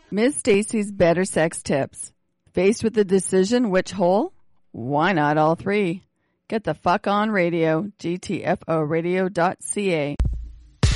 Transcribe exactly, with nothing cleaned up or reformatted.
Miss Stacy's Better Sex Tips. Faced with the decision which hole? Why not all three? Get the fuck on radio, G T F O radio dot C A.